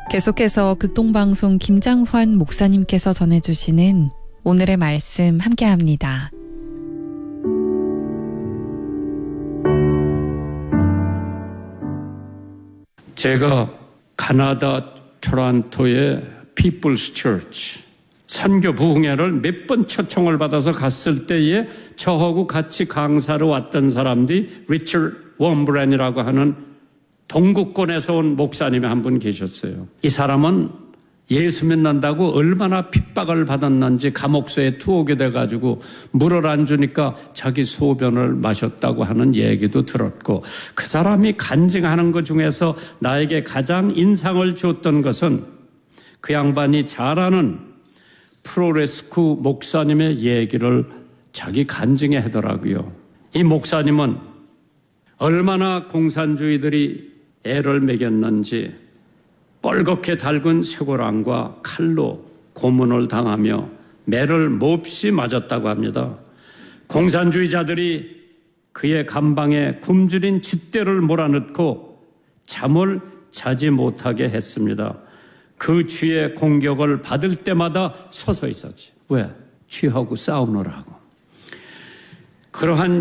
계속해서 극동방송 김장환 목사님께서 전해주시는 오늘의 말씀 함께합니다. 제가 가나다 토론토의 피플스 처치 선교 부흥회를 몇 번 초청을 받아서 갔을 때에 저하고 같이 강사로 왔던 사람들이 리처드 웜브랜이라고 하는 동구권에서 온 목사님이 한 분 계셨어요. 이 사람은 예수 믿는다고 얼마나 핍박을 받았는지 감옥소에 투옥이 돼가지고 물을 안 주니까 자기 소변을 마셨다고 하는 얘기도 들었고, 그 사람이 간증하는 것 중에서 나에게 가장 인상을 줬던 것은 그 양반이 잘 아는 프로레스쿠 목사님의 얘기를 자기 간증에 하더라고요. 이 목사님은 얼마나 공산주의들이 애를 먹였는지 뻘겋게 달군 쇠고랑과 칼로 고문을 당하며 매를 몹시 맞았다고 합니다. 공산주의자들이 그의 감방에 굶주린 쥐떼를 몰아넣고 잠을 자지 못하게 했습니다. 그 쥐의 공격을 받을 때마다 서서 있었지. 왜? 쥐하고 싸우느라고. 그러한